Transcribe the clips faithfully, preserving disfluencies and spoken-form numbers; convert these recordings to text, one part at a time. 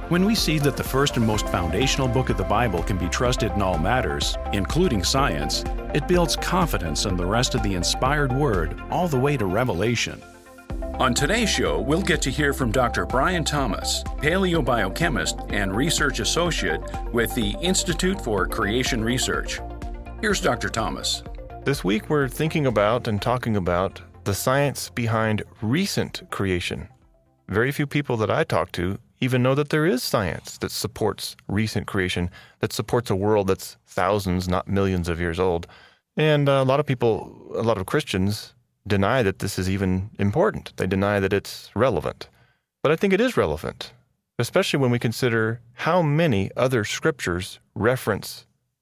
When we see that the first and most foundational book of the Bible can be trusted in all matters, including science, it builds confidence in the rest of the inspired Word all the way to Revelation. On today's show, we'll get to hear from Doctor Brian Thomas, paleobiochemist and research associate with the Institute for Creation Research. Here's Doctor Thomas. This week we're thinking about and talking about the science behind recent creation. Very few people that I talk to even know that there is science that supports recent creation, that supports a world that's thousands, not millions of years old. And a lot of people, a lot of Christians, deny that this is even important. They deny that it's relevant. But I think it is relevant, especially when we consider how many other scriptures reference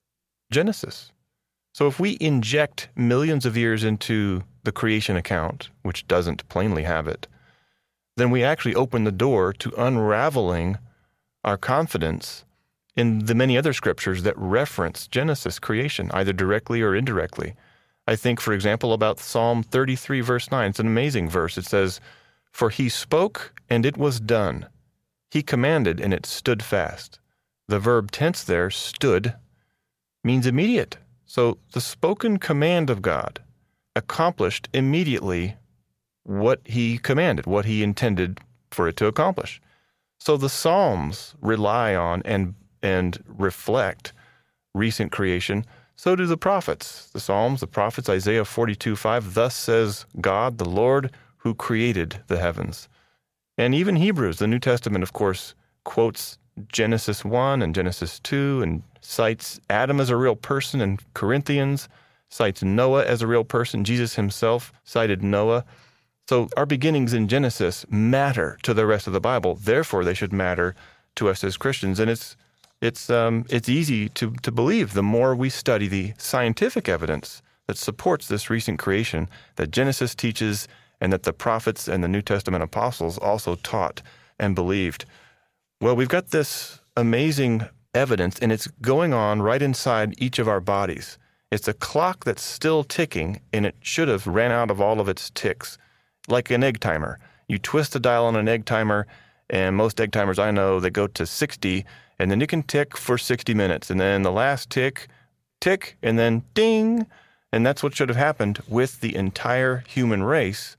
Genesis. So if we inject millions of years into the creation account, which doesn't plainly have it, then we actually open the door to unraveling our confidence in the many other scriptures that reference Genesis creation, either directly or indirectly. I think, for example, about Psalm thirty-three, verse nine. It's an amazing verse. It says, "For he spoke, and it was done. He commanded, and it stood fast." The verb tense there, stood, means immediate. So the spoken command of God accomplished immediately what he commanded, what he intended for it to accomplish. So the Psalms rely on and and reflect recent creation. So do the prophets. The Psalms, the prophets, Isaiah forty-two five, "Thus says God, the Lord, who created the heavens." And even Hebrews, the New Testament, of course, quotes Genesis one and Genesis two and cites Adam as a real person, and Corinthians cites Noah as a real person. Jesus himself cited Noah. So our beginnings in Genesis matter to the rest of the Bible. Therefore, they should matter to us as Christians. And it's it's um, it's easy to, to believe the more we study the scientific evidence that supports this recent creation that Genesis teaches and that the prophets and the New Testament apostles also taught and believed. Well, we've got this amazing evidence, and it's going on right inside each of our bodies. It's a clock that's still ticking, and it should have ran out of all of its ticks. Like an egg timer. You twist a dial on an egg timer, and most egg timers I know, they go to sixty, and then you can tick for sixty minutes. And then the last tick, tick, and then ding. And that's what should have happened with the entire human race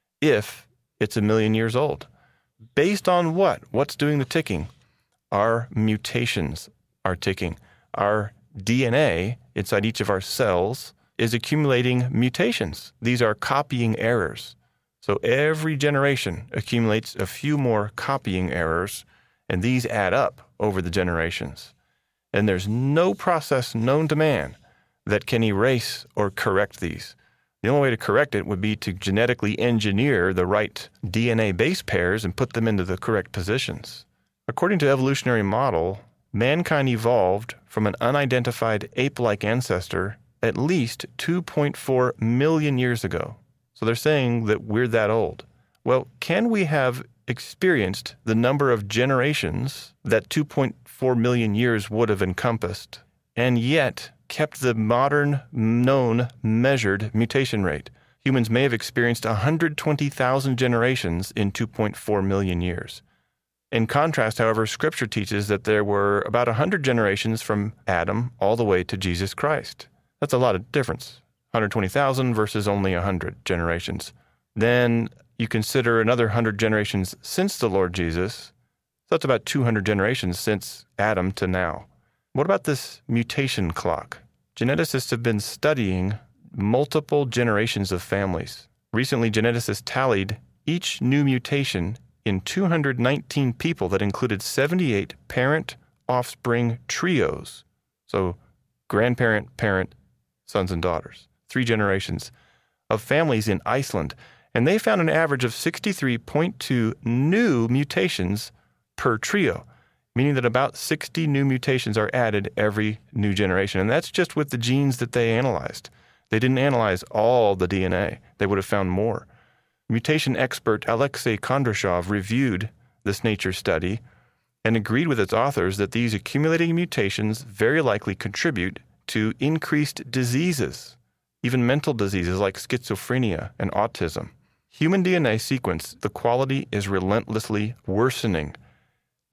if it's a million years old. Based on what? What's doing the ticking? Our mutations are ticking. Our D N A inside each of our cells is accumulating mutations. These are copying errors. So every generation accumulates a few more copying errors, and these add up over the generations. And there's no process known to man that can erase or correct these. The only way to correct it would be to genetically engineer the right D N A base pairs and put them into the correct positions. According to evolutionary model, mankind evolved from an unidentified ape-like ancestor at least two point four million years ago. So they're saying that we're that old. Well, can we have experienced the number of generations that two point four million years would have encompassed, and yet kept the modern known measured mutation rate? Humans may have experienced one hundred twenty thousand generations in two point four million years. In contrast, however, Scripture teaches that there were about one hundred generations from Adam all the way to Jesus Christ. That's a lot of difference. one hundred twenty thousand versus only one hundred generations. Then you consider another one hundred generations since the Lord Jesus. So that's about two hundred generations since Adam to now. What about this mutation clock? Geneticists have been studying multiple generations of families. Recently, geneticists tallied each new mutation in two hundred nineteen people that included seventy-eight parent-offspring trios. So grandparent, parent, sons and daughters. Three generations of families in Iceland, and they found an average of sixty-three point two new mutations per trio, meaning that about sixty new mutations are added every new generation. And that's just with the genes that they analyzed. They didn't analyze all the D N A. They would have found more. Mutation expert Alexei Kondrashov reviewed this Nature study and agreed with its authors that these accumulating mutations very likely contribute to increased diseases, even mental diseases like schizophrenia and autism. Human D N A sequence, the quality is relentlessly worsening.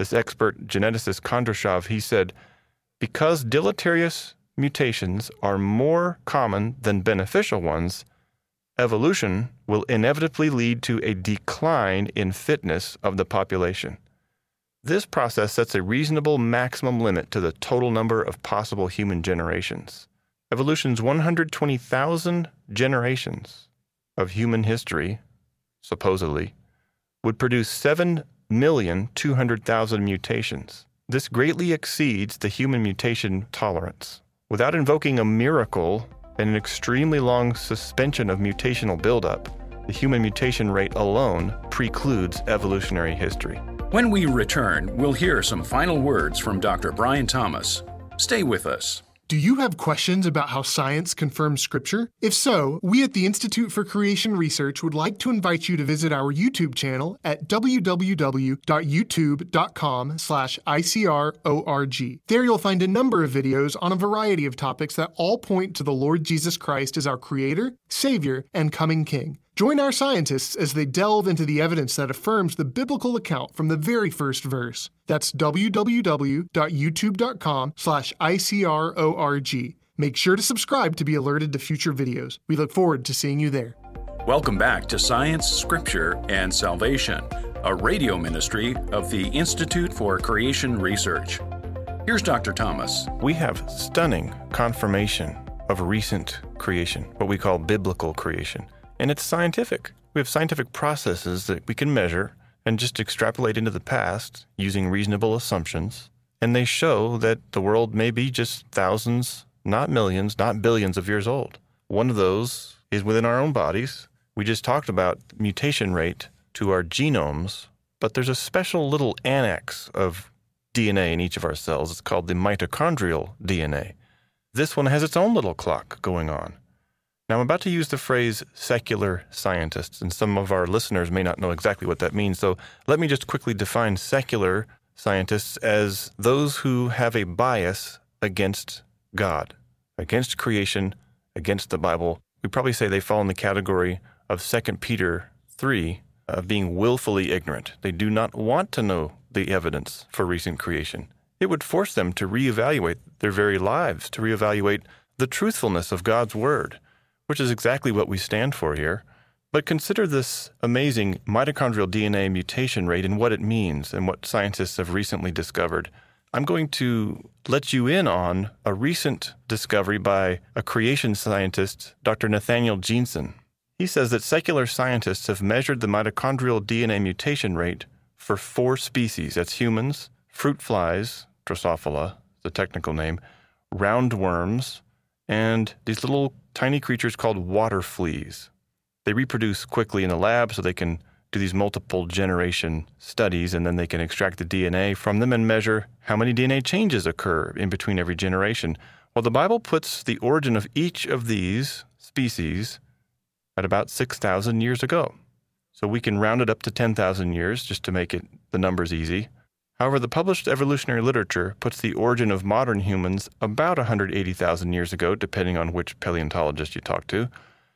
this expert geneticist Kondrashov, he said, because deleterious mutations are more common than beneficial ones, evolution will inevitably lead to a decline in fitness of the population. This process sets a reasonable maximum limit to the total number of possible human generations. Evolution's one hundred twenty thousand generations of human history, supposedly, would produce seven million two hundred thousand mutations. This greatly exceeds the human mutation tolerance. Without invoking a miracle and an extremely long suspension of mutational buildup, the human mutation rate alone precludes evolutionary history. When we return, we'll hear some final words from Doctor Brian Thomas. Stay with us. Do you have questions about how science confirms Scripture? If so, we at the Institute for Creation Research would like to invite you to visit our YouTube channel at w w w dot youtube dot com slash I C R org. There you'll find a number of videos on a variety of topics that all point to the Lord Jesus Christ as our Creator, Savior, and coming King. Join our scientists as they delve into the evidence that affirms the biblical account from the very first verse. That's w w w dot youtube dot com slash I C R org. Make sure to subscribe to be alerted to future videos. We look forward to seeing you there. Welcome back to Science, Scripture, and Salvation, a radio ministry of the Institute for Creation Research. Here's Doctor Thomas. We have stunning confirmation of recent creation, what we call biblical creation. And it's scientific. We have scientific processes that we can measure and just extrapolate into the past using reasonable assumptions. And they show that the world may be just thousands, not millions, not billions of years old. One of those is within our own bodies. We just talked about mutation rate to our genomes, but there's a special little annex of D N A in each of our cells. It's called the mitochondrial D N A. This one has its own little clock going on. Now, I'm about to use the phrase secular scientists, and some of our listeners may not know exactly what that means, so let me just quickly define secular scientists as those who have a bias against God, against creation, against the Bible. We probably say they fall in the category of Second Peter three, of being willfully ignorant. They do not want to know the evidence for recent creation. It would force them to reevaluate their very lives, to reevaluate the truthfulness of God's Word, which is exactly what we stand for here. But consider this amazing mitochondrial D N A mutation rate and what it means and what scientists have recently discovered. I'm going to let you in on a recent discovery by a creation scientist, Doctor Nathaniel Jeanson. He says that secular scientists have measured the mitochondrial D N A mutation rate for four species. That's humans, fruit flies, Drosophila, the technical name, roundworms, and these little tiny creatures called water fleas. They reproduce quickly in the lab so they can do these multiple generation studies, and then they can extract the D N A from them and measure how many D N A changes occur in between every generation. Well, the Bible puts the origin of each of these species at about six thousand years ago. So we can round it up to ten thousand years just to make it the numbers easy. However, the published evolutionary literature puts the origin of modern humans about one hundred eighty thousand years ago, depending on which paleontologist you talk to.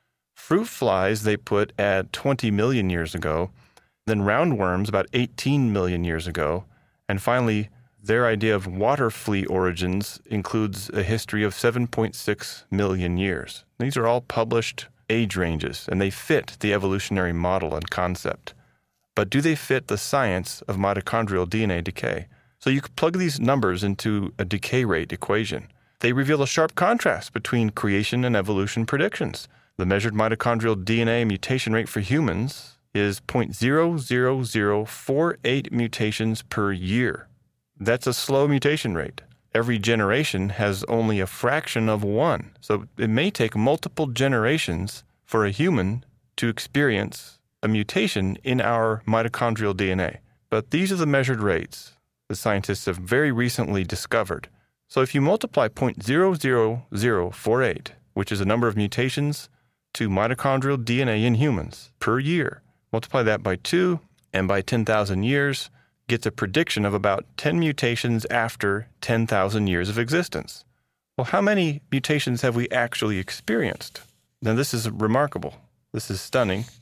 Fruit flies they put at twenty million years ago, then roundworms about eighteen million years ago, and finally, their idea of water flea origins includes a history of seven point six million years. These are all published age ranges, and they fit the evolutionary model and concept. But do they fit the science of mitochondrial D N A decay? So you could plug these numbers into a decay rate equation. They reveal a sharp contrast between creation and evolution predictions. The measured mitochondrial D N A mutation rate for humans is zero point zero zero zero four eight mutations per year. That's a slow mutation rate. Every generation has only a fraction of one. So it may take multiple generations for a human to experience a mutation in our mitochondrial D N A. But these are the measured rates the scientists have very recently discovered. So if you multiply zero point zero zero zero four eight, which is the number of mutations to mitochondrial D N A in humans per year, multiply that by two, and by ten thousand years, gets a prediction of about ten mutations after ten thousand years of existence. Well, how many mutations have we actually experienced? Now, this is remarkable. This is stunning.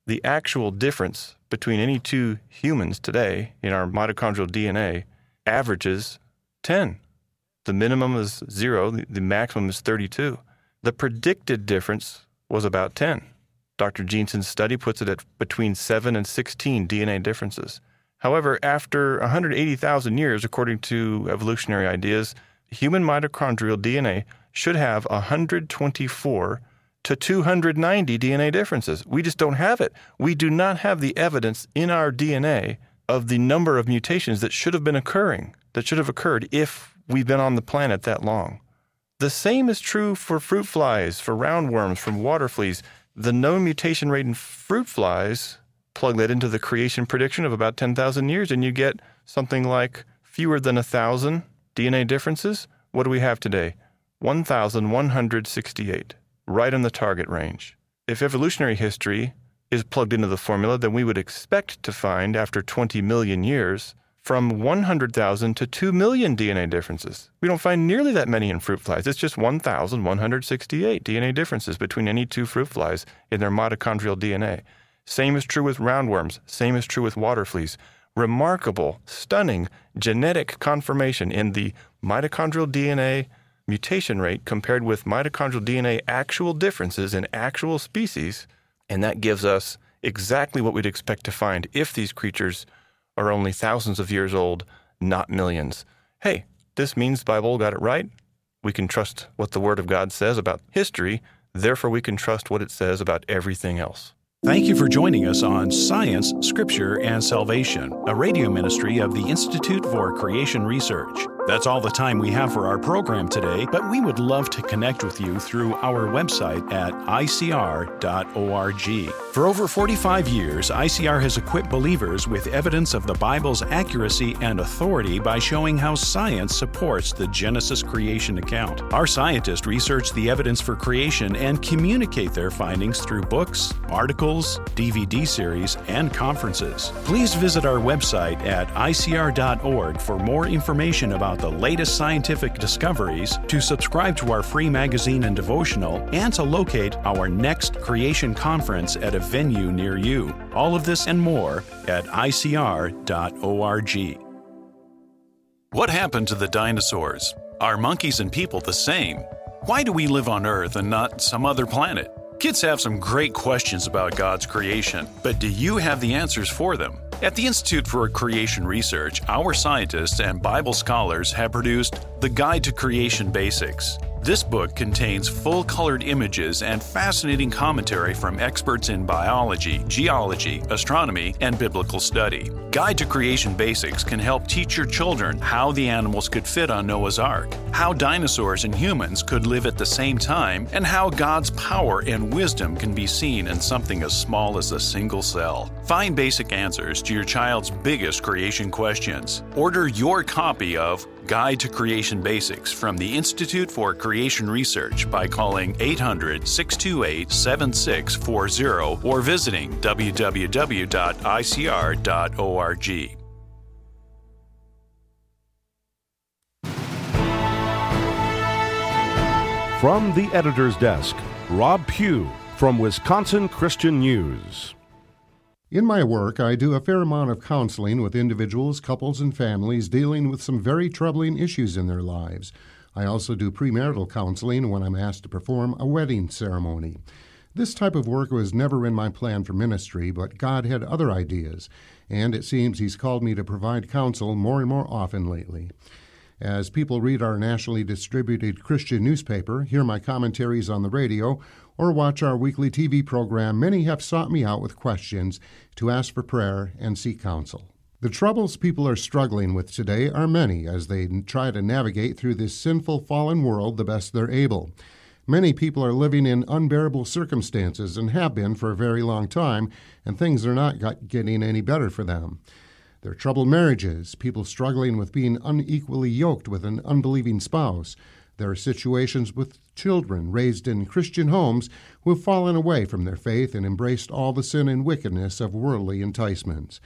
the actual difference between any two humans today in our mitochondrial D N A averages ten. The minimum is zero, the maximum is thirty-two. The predicted difference was about ten. Doctor Jeanson's study puts it at between seven and sixteen D N A differences. However, after one hundred eighty thousand years, according to evolutionary ideas, human mitochondrial D N A should have one hundred twenty-four to two hundred ninety D N A differences. We just don't have it. We do not have the evidence in our D N A of the number of mutations that should have been occurring, that should have occurred if we've been on the planet that long. The same is true for fruit flies, for roundworms, from water fleas. The known mutation rate in fruit flies, plug that into the creation prediction of about ten thousand years, and you get something like fewer than one thousand D N A differences. What do we have today? one thousand one hundred sixty-eight, right in the target range. If evolutionary history is plugged into the formula, then we would expect to find, after twenty million years, from one hundred thousand to two million D N A differences. We don't find nearly that many in fruit flies. It's just one thousand one hundred sixty-eight D N A differences between any two fruit flies in their mitochondrial D N A. Same is true with roundworms. Same is true with water fleas. Remarkable, stunning genetic conformation in the mitochondrial D N A mutation rate compared with mitochondrial D N A actual differences in actual species, and that gives us exactly what we'd expect to find if these creatures are only thousands of years old, not millions. Hey, this means the Bible got it right. We can trust what the Word of God says about history, therefore we can trust what it says about everything else. Thank you for joining us on Science, Scripture, and Salvation, a radio ministry of the Institute for Creation Research. That's all the time we have for our program today, but we would love to connect with you through our website at I C R dot org. For over forty-five years, I C R has equipped believers with evidence of the Bible's accuracy and authority by showing how science supports the Genesis creation account. Our scientists research the evidence for creation and communicate their findings through books, articles, D V D series, and conferences. Please visit our website at I C R dot org for more information about the latest scientific discoveries, to subscribe to our free magazine and devotional, and to locate our next creation conference at a venue near you. All of this and more at I C R dot org. What happened to the dinosaurs? Are monkeys and people the same? Why do we live on Earth and not some other planet? Kids have some great questions about God's creation, but do you have the answers for them? At the Institute for Creation Research, our scientists and Bible scholars have produced The Guide to Creation Basics. This book contains full-colored images and fascinating commentary from experts in biology, geology, astronomy, and biblical study. Guide to Creation Basics can help teach your children how the animals could fit on Noah's Ark, how dinosaurs and humans could live at the same time, and how God's power and wisdom can be seen in something as small as a single cell. Find basic answers to your child's biggest creation questions. Order your copy of Guide to Creation Basics from the Institute for Creation Research by calling eight hundred, six two eight, seven six four zero or visiting w w w dot I C R dot org. From the editor's desk, Rob Pugh from Wisconsin Christian News. In my work, I do a fair amount of counseling with individuals, couples, and families dealing with some very troubling issues in their lives. I also do premarital counseling when I'm asked to perform a wedding ceremony. This type of work was never in my plan for ministry, but God had other ideas, and it seems He's called me to provide counsel more and more often lately. As people read our nationally distributed Christian newspaper, hear my commentaries on the radio, or watch our weekly T V program, many have sought me out with questions to ask for prayer and seek counsel. The troubles people are struggling with today are many as they try to navigate through this sinful, fallen world the best they're able. Many people are living in unbearable circumstances and have been for a very long time, and things are not getting any better for them. There are troubled marriages, people struggling with being unequally yoked with an unbelieving spouse. There are situations with children raised in Christian homes who have fallen away from their faith and embraced all the sin and wickedness of worldly enticements.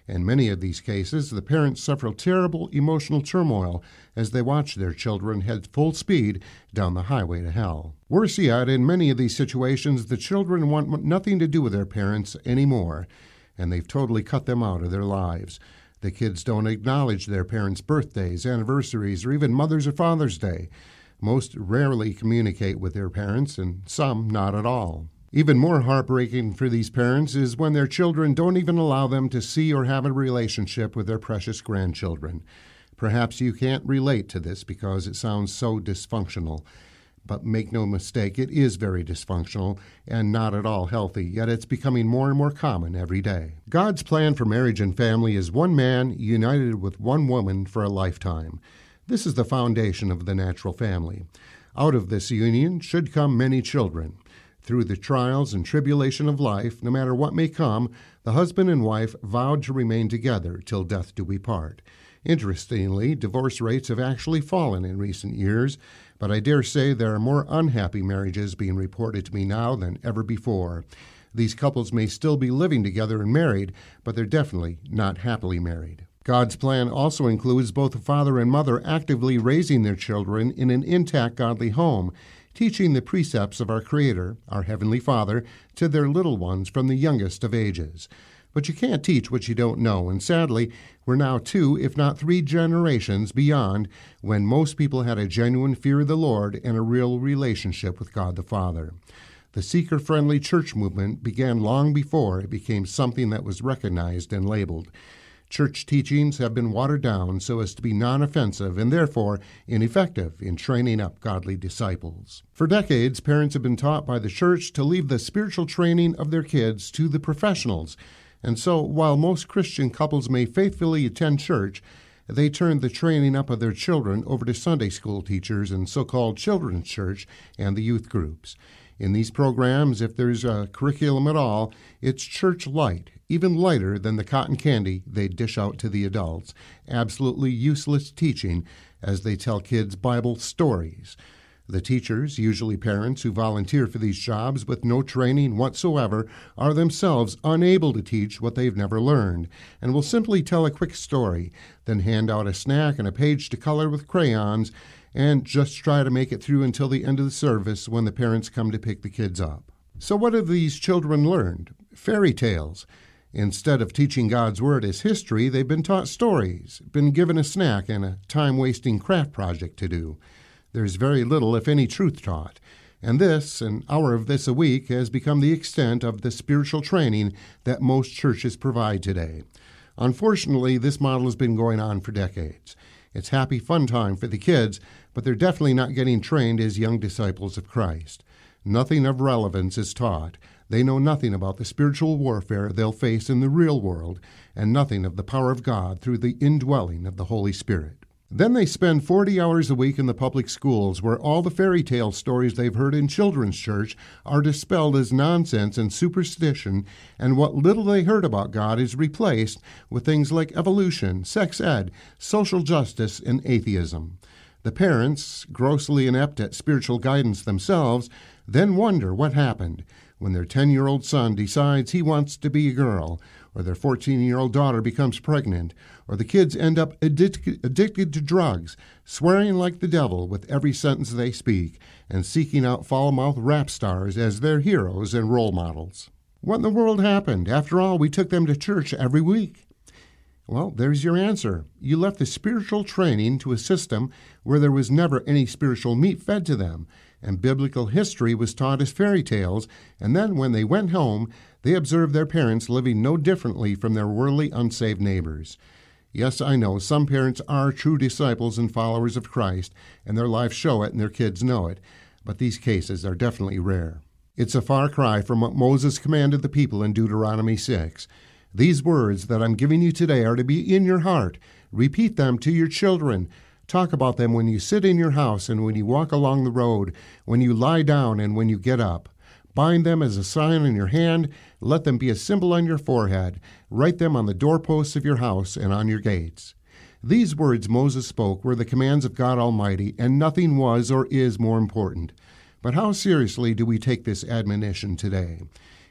In many of these cases, the parents suffer terrible emotional turmoil as they watch their children head full speed down the highway to hell. Worse yet, in many of these situations, the children want nothing to do with their parents anymore, and they've totally cut them out of their lives. The kids don't acknowledge their parents' birthdays, anniversaries, or even Mother's or Father's Day. Most rarely communicate with their parents, and some not at all. Even more heartbreaking for these parents is when their children don't even allow them to see or have a relationship with their precious grandchildren. Perhaps you can't relate to this because it sounds so dysfunctional. But make no mistake, it is very dysfunctional and not at all healthy, yet it's becoming more and more common every day. God's plan for marriage and family is one man united with one woman for a lifetime. This is the foundation of the natural family. Out of this union should come many children. Through the trials and tribulation of life, no matter what may come, the husband and wife vowed to remain together till death do we part. Interestingly, divorce rates have actually fallen in recent years, but I dare say there are more unhappy marriages being reported to me now than ever before. These couples may still be living together and married, but they're definitely not happily married. God's plan also includes both the father and mother actively raising their children in an intact godly home, teaching the precepts of our Creator, our Heavenly Father, to their little ones from the youngest of ages. But you can't teach what you don't know, and sadly, we're now two, if not three generations beyond when most people had a genuine fear of the Lord and a real relationship with God the Father. The seeker-friendly church movement began long before it became something that was recognized and labeled. Church teachings have been watered down so as to be non-offensive and therefore ineffective in training up godly disciples. For decades, parents have been taught by the church to leave the spiritual training of their kids to the professionals. And so, while most Christian couples may faithfully attend church, they turn the training up of their children over to Sunday school teachers and so-called children's church and the youth groups. In these programs, if there's a curriculum at all, it's church light, even lighter than the cotton candy they dish out to the adults. Absolutely useless teaching as they tell kids Bible stories. The teachers, usually parents who volunteer for these jobs with no training whatsoever, are themselves unable to teach what they've never learned, and will simply tell a quick story, then hand out a snack and a page to color with crayons, and just try to make it through until the end of the service when the parents come to pick the kids up. So what have these children learned? Fairy tales. Instead of teaching God's Word as history, they've been taught stories, been given a snack and a time-wasting craft project to do. There's very little, if any, truth taught. And this, an hour of this a week, has become the extent of the spiritual training that most churches provide today. Unfortunately, this model has been going on for decades. It's happy fun time for the kids, but they're definitely not getting trained as young disciples of Christ. Nothing of relevance is taught. They know nothing about the spiritual warfare they'll face in the real world, and nothing of the power of God through the indwelling of the Holy Spirit. Then they spend forty hours a week in the public schools where all the fairy tale stories they've heard in children's church are dispelled as nonsense and superstition, and what little they heard about God is replaced with things like evolution, sex ed, social justice, and atheism. The parents, grossly inept at spiritual guidance themselves, then wonder what happened when their ten-year-old son decides he wants to be a girl, or their fourteen-year-old daughter becomes pregnant, or the kids end up addic- addicted to drugs, swearing like the devil with every sentence they speak, and seeking out foul-mouthed rap stars as their heroes and role models. What in the world happened? After all, we took them to church every week. Well, there's your answer. You left the spiritual training to a system where there was never any spiritual meat fed to them, and biblical history was taught as fairy tales, and then when they went home, they observed their parents living no differently from their worldly unsaved neighbors. Yes, I know, some parents are true disciples and followers of Christ, and their lives show it and their kids know it, but these cases are definitely rare. It's a far cry from what Moses commanded the people in Deuteronomy six. These words that I'm giving you today are to be in your heart. Repeat them to your children. Talk about them when you sit in your house and when you walk along the road, when you lie down and when you get up. Bind them as a sign on your hand. Let them be a symbol on your forehead. Write them on the doorposts of your house and on your gates. These words Moses spoke were the commands of God Almighty, and nothing was or is more important. But how seriously do we take this admonition today?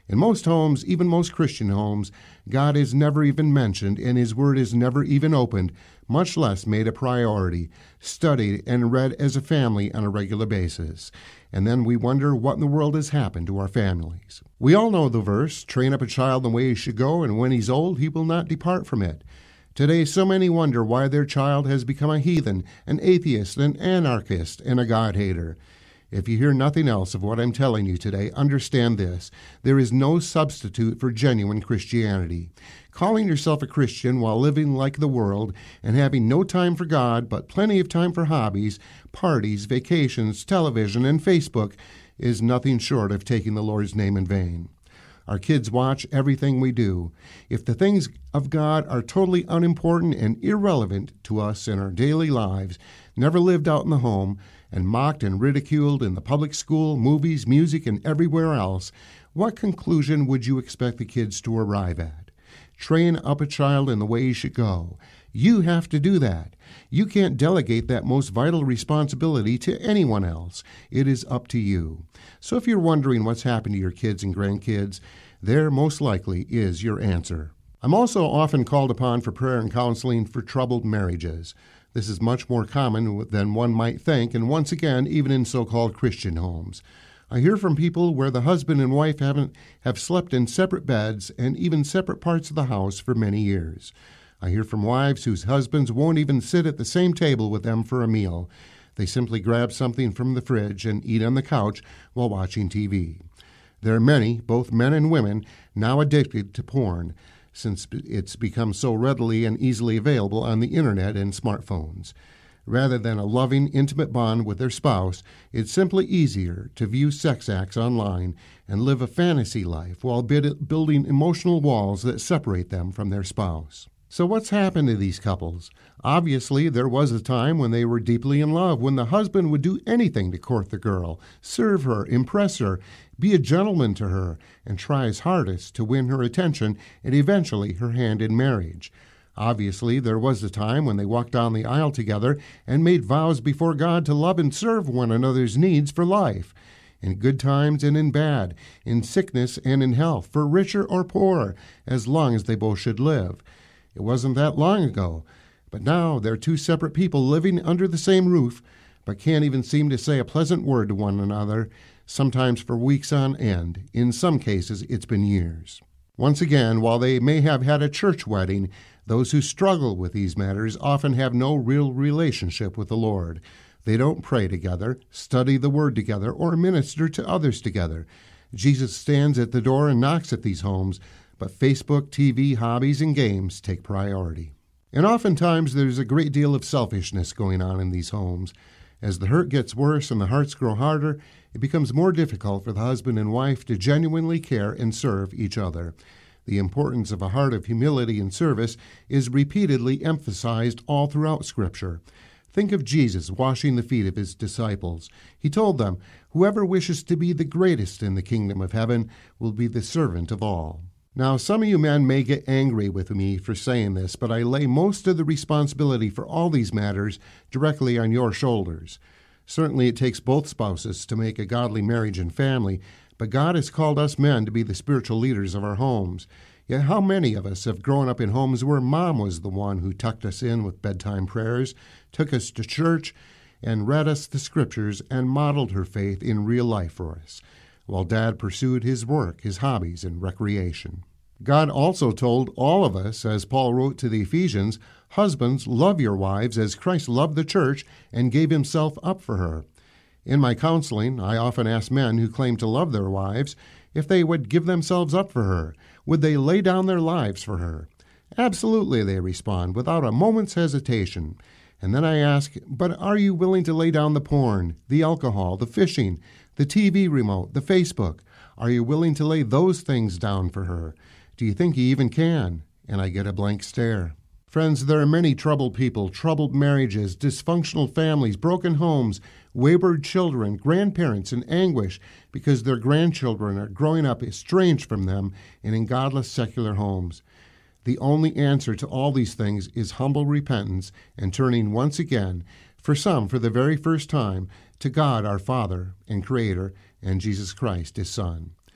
In most homes, even most Christian homes, God is never even mentioned and His Word is never even opened, much less made a priority, studied and read as a family on a regular basis. And then we wonder what in the world has happened to our families. We all know the verse, train up a child in the way he should go, and when he's old, he will not depart from it. Today, so many wonder why their child has become a heathen, an atheist, an anarchist, and a God-hater. If you hear nothing else of what I'm telling you today, understand this. There is no substitute for genuine Christianity. Calling yourself a Christian while living like the world and having no time for God but plenty of time for hobbies, parties, vacations, television, and Facebook is nothing short of taking the Lord's name in vain. Our kids watch everything we do. If the things of God are totally unimportant and irrelevant to us in our daily lives, never lived out in the home, and mocked and ridiculed in the public school, movies, music, and everywhere else, what conclusion would you expect the kids to arrive at? Train up a child in the way he should go. You have to do that. You can't delegate that most vital responsibility to anyone else. It is up to you. So if you're wondering what's happened to your kids and grandkids, there most likely is your answer. I'm also often called upon for prayer and counseling for troubled marriages. This is much more common than one might think, and once again, even in so-called Christian homes. I hear from people where the husband and wife haven't have slept in separate beds and even separate parts of the house for many years. I hear from wives whose husbands won't even sit at the same table with them for a meal. They simply grab something from the fridge and eat on the couch while watching T V. There are many, both men and women, now addicted to porn, since it's become so readily and easily available on the internet and smartphones. Rather than a loving, intimate bond with their spouse, it's simply easier to view sex acts online and live a fantasy life while building emotional walls that separate them from their spouse. So what's happened to these couples? Obviously, there was a time when they were deeply in love, when the husband would do anything to court the girl, serve her, impress her, be a gentleman to her, and try his hardest to win her attention and eventually her hand in marriage. Obviously, there was a time when they walked down the aisle together and made vows before God to love and serve one another's needs for life, in good times and in bad, in sickness and in health, for richer or poorer, as long as they both should live. It wasn't that long ago, but now they're two separate people living under the same roof, but can't even seem to say a pleasant word to one another, sometimes for weeks on end. In some cases, it's been years. Once again, while they may have had a church wedding, those who struggle with these matters often have no real relationship with the Lord. They don't pray together, study the Word together, or minister to others together. Jesus stands at the door and knocks at these homes, but Facebook, T V, hobbies, and games take priority. And oftentimes there's a great deal of selfishness going on in these homes. As the hurt gets worse and the hearts grow harder, it becomes more difficult for the husband and wife to genuinely care and serve each other. The importance of a heart of humility and service is repeatedly emphasized all throughout Scripture. Think of Jesus washing the feet of his disciples. He told them, "Whoever wishes to be the greatest in the kingdom of heaven will be the servant of all." Now, some of you men may get angry with me for saying this, but I lay most of the responsibility for all these matters directly on your shoulders. Certainly it takes both spouses to make a godly marriage and family, but God has called us men to be the spiritual leaders of our homes. Yet how many of us have grown up in homes where Mom was the one who tucked us in with bedtime prayers, took us to church, and read us the Scriptures and modeled her faith in real life for us, while Dad pursued his work, his hobbies, and recreation. God also told all of us, as Paul wrote to the Ephesians, "Husbands, love your wives as Christ loved the church and gave himself up for her." In my counseling, I often ask men who claim to love their wives if they would give themselves up for her. Would they lay down their lives for her? Absolutely, they respond, without a moment's hesitation. And then I ask, but are you willing to lay down the porn, the alcohol, the fishing, the T V remote, the Facebook? Are you willing to lay those things down for her? Do you think you even can? And I get a blank stare. Friends, there are many troubled people, troubled marriages, dysfunctional families, broken homes, wayward children, grandparents in anguish because their grandchildren are growing up estranged from them and in godless secular homes. The only answer to all these things is humble repentance and turning once again, for some for the very first time, to God our Father and Creator and Jesus Christ, His Son.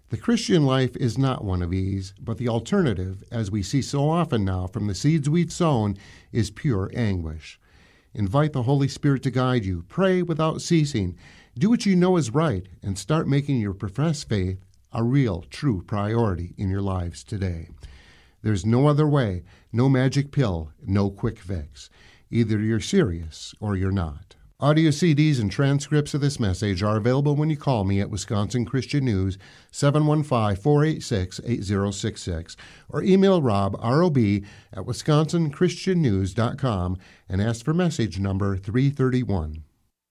The Christian life is not one of ease, but the alternative, as we see so often now from the seeds we've sown, is pure anguish. Invite the Holy Spirit to guide you. Pray without ceasing. Do what you know is right, and start making your professed faith a real, true priority in your lives today. There's no other way, no magic pill, no quick fix. Either you're serious or you're not. Audio C Ds and transcripts of this message are available when you call me at Wisconsin Christian News, seven one five, four eight six, eight zero six six, or email Rob, R O B, at wisconsin christian news dot com and ask for message number three thirty-one.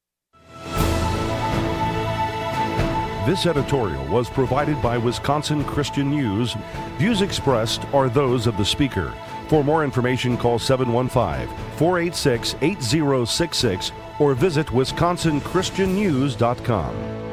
This editorial was provided by Wisconsin Christian News. Views expressed are those of the speaker. For more information, call seven one five, four eight six, eight zero six six or visit wisconsin christian news dot com.